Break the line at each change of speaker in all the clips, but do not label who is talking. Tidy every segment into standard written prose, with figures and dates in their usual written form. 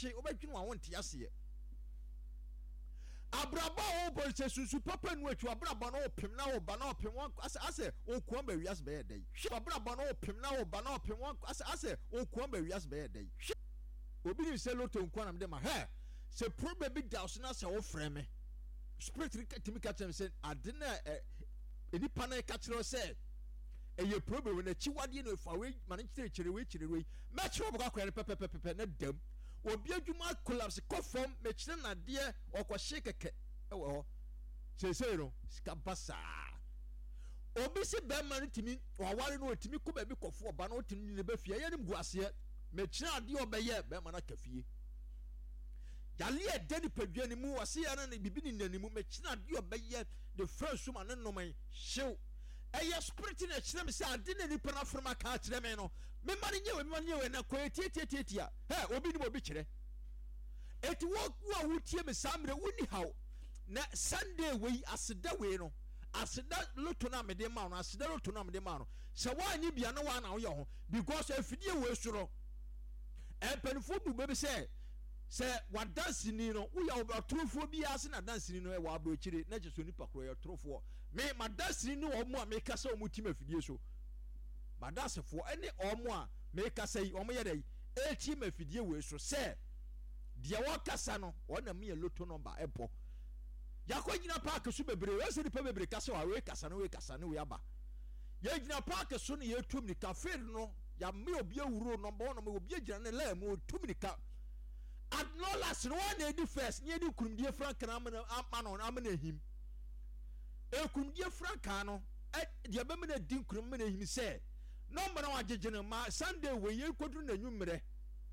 hye obedwene wa wonte ase abraba o bolse susu papa nu atwa abraba no opem na oba na opem ase okuan ba wiase be yedai abraba no opem na oba na opem ase okuan ba wiase be yedai obi ni se loto nkwan am de ma he se problem bi da so na se wo frɛ me spirit timi ka kyerɛ me se ade na enipa na ka kyerɛ se eye problem na chiwade no fa we ma ne kyerɛ we ma kyerɛ bɔ akwa pepepepe na dam obi adwuma collapse kofom me kyerɛ na de okɔhye keke ɛwɔ hɔ sesei no sika basa obi se be ma no timi waware no timi ko ba bi kɔfo oba no timi ne ba fie yɛ nim guase me kyerɛ ade obɛyɛ be ma na kafie yale ɛdɛ ni padua ni mu wase ya na bibi ni nanimu me kyerɛ ade obɛyɛ the first woman no noman hyew ɛyɛ spirit na kyerɛ me sɛ ade na nipa na frama ka kyerɛ me no me ma nye we na kɔ tietietia he obi ni obi kyerɛ eti wo wutie me samre woni haw na Sunday we aseda we no aseda loto na me de ma no aseda loto na me de ma no sɛ wanyi bia na wa na wo yɛ ho because afidie we soro empanifo bu be sɛ wadansi ni no wo ya obatrofo bi ase na dansi ni no e wa abrochire na jeso nipa kro ya trofo me madansi ni wo mo a me kasa o mutim afidie so madansefo ene o mo a me kasa yi o mo ye dai eti mafidie we so se de wo kasa no wona me loto number ebo yakọ gina park so bebre we se nipa bebre kasa wa we kasa no we aba ye gina park so no ye tum ni cafe no ya me obi awuro number 1 no me obi gina ne la mo tum ni ka acknowledge no one edi first nye di kurumdie frank na amana him kurumdie frank no de be me na di kurum me na him se number na wagegene ma Sunday we ye kodru na nwumre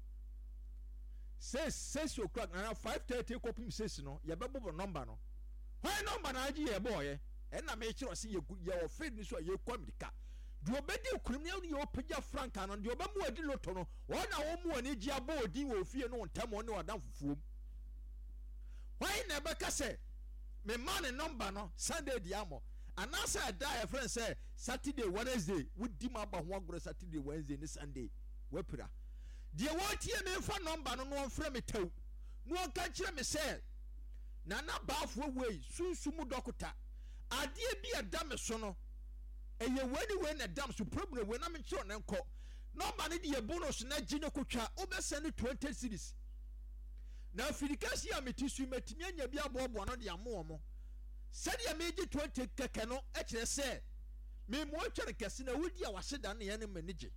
6 o'clock na 5:30 kopim 6 no ye be bobo number no why number na agi ye boy e na me kire se ye ofed ni so ye kwamdika de obedi kurum ne ye opagya frank no de obamu adi loto no wona wo mu ani gi aba odin wo fie no ntamo ne wadan fufuom why na be ka se me man number no Sunday di amo anasa da e friend say Saturday Wednesday wudi ma ba ho agoro Saturday Wednesday ni Sunday wapira de wo tie me fa number no no frɛ me taw no ka kire me say na baafo wei sunsumu dokota ade bi ada me so no eye we na dam so problem we na me kire na nko number ne de bonus na gine kotwa obesend 20 series na afirikasi a metisu metimi anya bi abobo no de amo mo said ya meji 20 keke no e kire se me mo twere kese na wodi a waheda na ye ne manage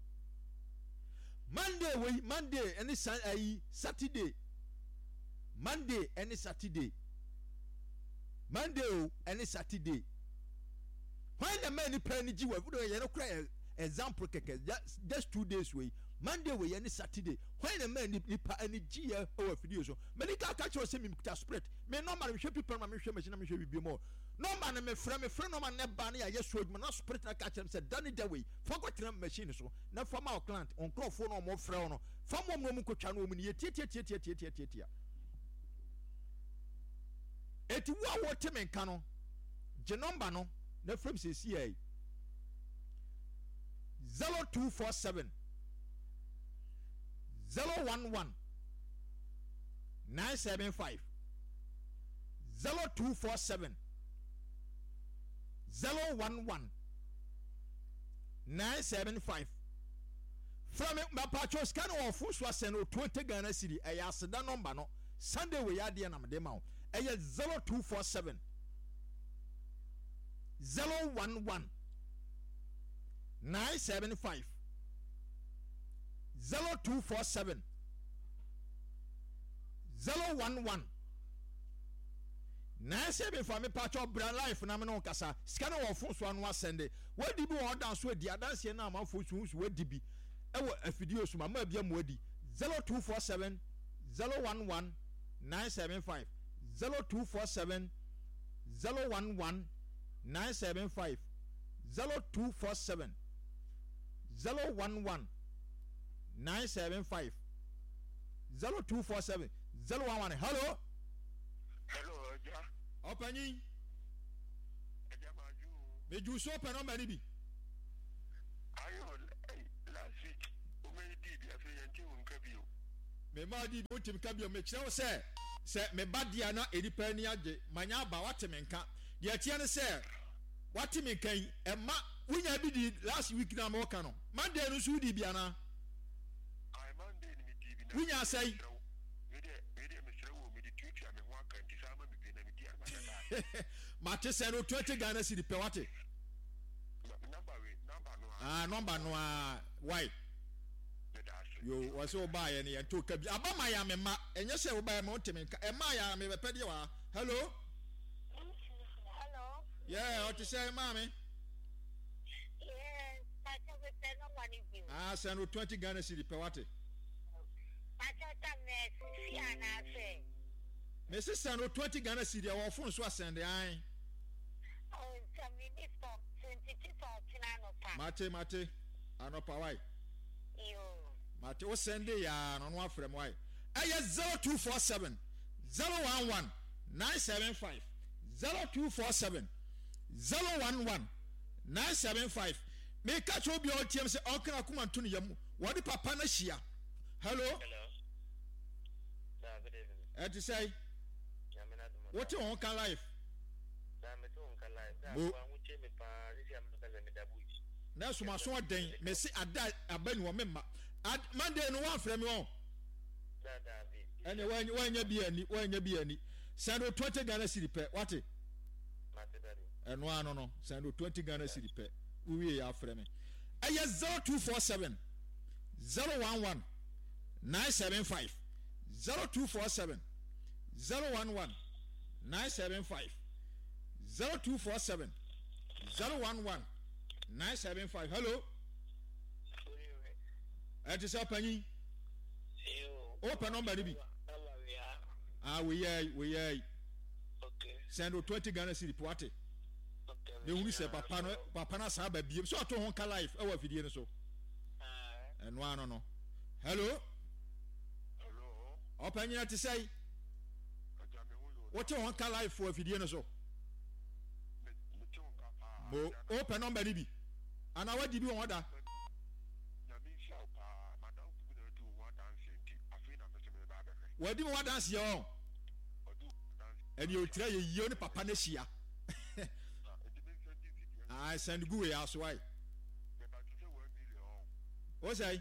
Monday any Saturday Monday any Saturday when the man plan ji wa fudo ye no kra example keke just 2 days way Monday we any Saturday when the man nipa ani ji ya o video so medical catch o se me ta spread me normal me hwe people na me hwe machine na me hwe bibio mo normal na me frɛ normal na ba na ya yeso adwuma na spread na catch them say dani da way forget na machine so na form our client on crop phone no mo frɛ no form mo kotwa no mu ne tie eti wo teme nka no je number no na from CCA 0247 011 975 0247 011 975 from my patros can of send 20 Ghana city a yasada number no Sunday we are there na me ma 0247 011 975 0247 011 975 me patch up brand life na me no kasa sika no wofo so anu asende wadi bi wo dan so adi adanse na ma fo so wadi bi e wo afidio so ma bia mo adi 0247 011 975 0247 011 975 0247 011 975 0247 011 hello
ja
opani
ja maju
meju so pe no mari bi
ayo last week o me di bi afi yanti un kabio
me ma di mutim ka bio me kire se me badia na edipa ni age manya ba wate me nka de atia ne se wate me kan e ma wunya bi di last week na mo ka no Monday no su di bia na
I Monday ni mi di bi na
wunya sai
me de me sere wo me di tutu a me ho aka nti sa ma me bi na me di amana
mate se no 20 Ghana cedi pe wate number no why yo was so buy any and to kabi abama ya me ma enye se wo buy me ontime nka e ma ya me bepede wa hello yeah what you say mami
yes I tell you no money bill
send 20 Ghana cedi pe wate
I tell me see ana say
me se send 20 Ghana cedi e wo phone so send an
oh tell me this for 22
mate anopa why
yo
mate o send ya no no afrem why eye 0247 011 975 0247 011 975 me catch obi o tiem se okra kuma nto ne yam wo de papa na hia hello
good evening
et say what you on can life na so maso den me se ada abani wo memma Monday no one frame on ene wanya bi ani send 20 Ghana cedi pe what eno ano no send 20 Ghana cedi pe uwie ya frame eye 0247 011 975 0247 011 975 0247 011 975 hello it is open open number bi we okay send 20 Ghana cedi poate they will say papa na sa ba biem so to hon ka life e wa fidie no so no ano no hello open you to say what hon ka life for fidie no so bo open number bi ana wadi bi won da wadi mo dance yo and you try you papa na hia I send go ya so why o say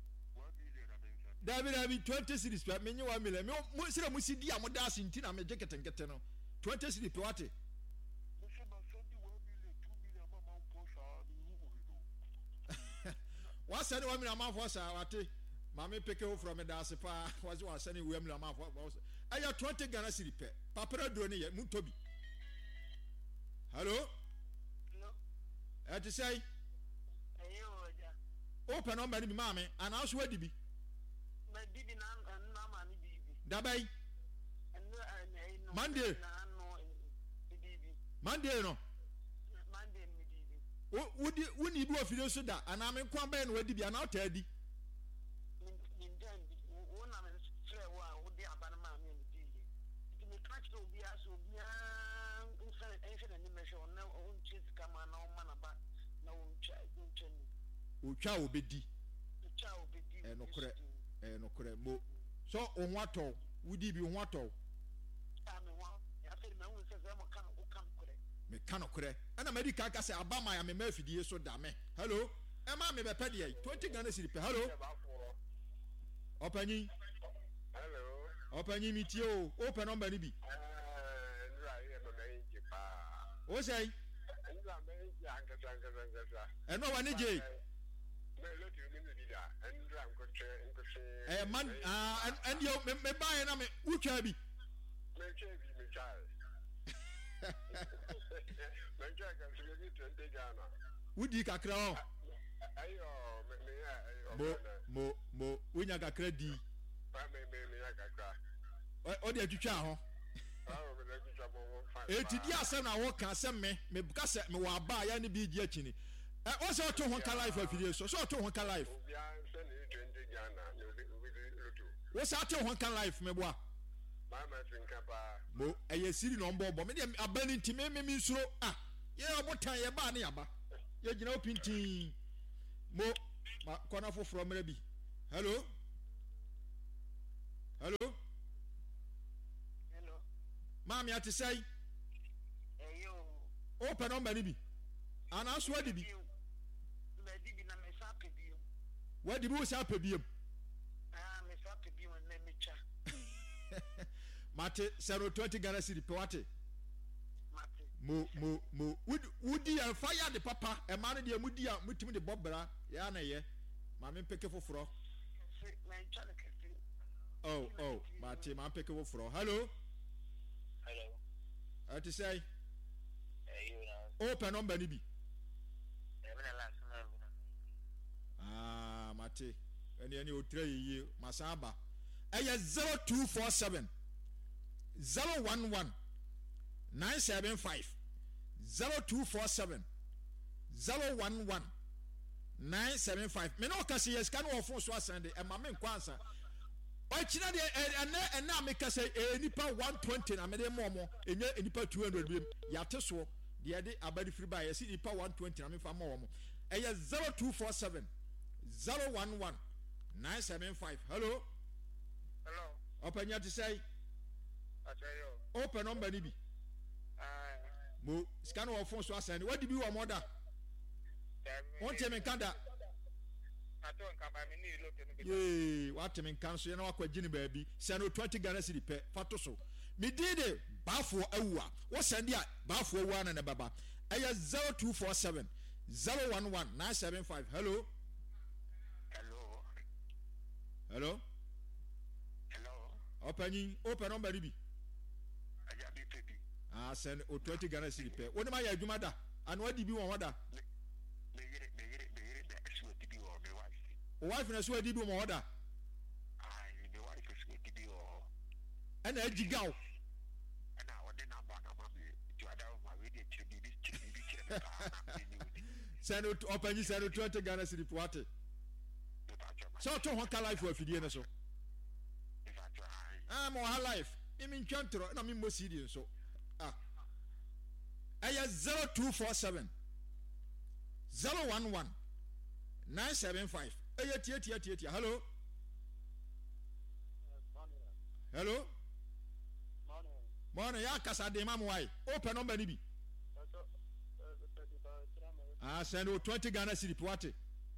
David 20 cedis pe me 1 million me sire mu sidi am dance nti na me jekete no 20 cedis pe wate what send 1 million man for sa wate mama pick you from dance pa was one sending 1 million man for aya 20 Ghana cedi pe papa do ne ye muntobi hello et say open number ni mama and also wadi bi
ma bibi na ma ni bibi
dabai Monday no wudi bi ofide so da ana me kwa ba na wadi bi ana ota adi
wona me frɛ wo a wodi aba na ma me di di me catch to bi aso bia nse na ni me hwe na o nche kama na o ma na ba na o
twa obedi no kore mo so o ho ato wudi bi ho ato me kan kore ana medical ka se abama ya me mafidie so da me hello e ma me be pe de 20 Ghana cedi pe hello opanyi
hello
opanyi miti o open number ni bi o say eno wa ni je man and you me buy na me utwa bi wudi kakra o ayo mo winya kakra di me kakra o de atwitwa ho eti di asem na wo ka asem me ka se me wa ba ya ne bi di akini o se to ho ka life afidie so to ho ka life wo sa to ho ka life me boa mo eye siri no mbo me de abani ntime me nsuro ye obotan ye ba ne yaba ye gina opintin mo kona foforo mra bi hello Mami ati say. Open number ni bi. Ana so adi bi. Where the boys are pebiem? Mate 020 Ghana City Poate. Mo. Woody and fire the papa, a man the Mudia, Mutim the Bobbera, Yana ye. Mammy pick for fro. Oh, Mate, man pick for fro. Hello. How to say? Open number nibi. Mate, and then you tray you, Masaba. Aya 0247 011 975 0247 011 975. Me no kasi yes can no phone so asande e ma me nkwansa. O china de and na me kase nipa 120 na me de momo enye nipa 200 biem yate so de de abadi free buy yes nipa 120 na me fa mo. Aya 0247 011 975. Hello. Open your to say. Open number nibi. Mo scan our phone so ascend. What did you want mother? One time in Canada. Yay, what time in council? You know what Jenny baby. Send 20 Ghana City pay. Fatoso. Me did it. Bafo Ewa. What's Sandia? Bafo 1 and a baba. Aya 0247 011 975. Hello. Hello. Open number nibi. Send 20 Ghana City pay. What am I do matter? And what did you want mother? Wife and a swear did you mother? And a jigao. Send it open you send 20 Ghana City Poate. So to what life for Fidiana so. I'm on life. I mean Chantro, and I mean Mosidian so. Aya 0247 011 975. Aya tia. Hello. Hello. Morning. Ya kasa de mam why? Open number ni bi. Send 20 Ghana City Poate.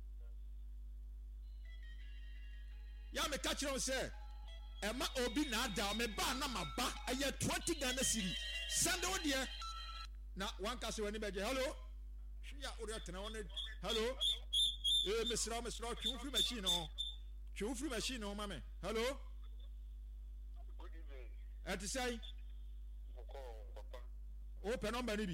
Ya me catch you say. Emma obi na da me ba na ma ba. Aya 20 Ghana City. Send o there. Na one kasi wani beje. Hello. Ya ori atena woni. Hello. Mesra twu free machine no. Twu free machine no mame. Hello.
Good evening.
Ati say. Open number ni bi.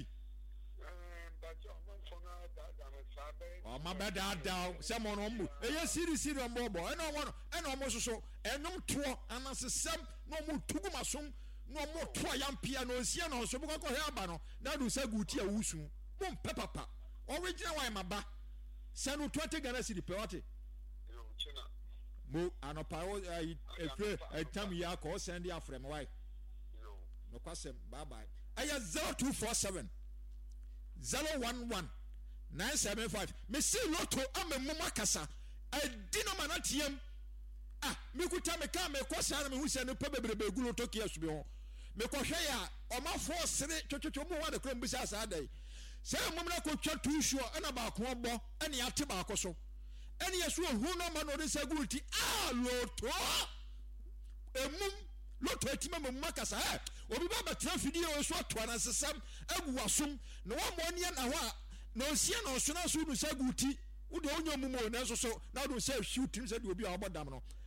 My bad down. Someone on move. City on bobo. I know one. And almost so. And no two. And as a some no more two masum. No more two piano. Siano. So we go here. Now do say good tea. Usu. Boom. Peppa. Original why my ba. Sanu 20 Ghana City Party. Mo anopawo a time ya call send ya from why. No question. Bye bye. Aya 0247 011 975. Me see lotto am a mama kasa. I dino manatium. Me kuta me ka me kwasa me hu se no pebebrebe gulo to kia su bi ho. Me kohwe ya o ma fo sere chochocho mo wa de krom bisa sa dai. Se mo na ko twa tu sho na ba ko bo ene ate ba ko so. Ene yeso hu no ma no de se gulti lotto. Emum lotto etima mo mama kasa obi ba trafidi o so to na sesam agu wasum no wa mo ne na ho no sie no so na so no saguti wo de onyo mumo na so na do say shoot him say de obi a obodam no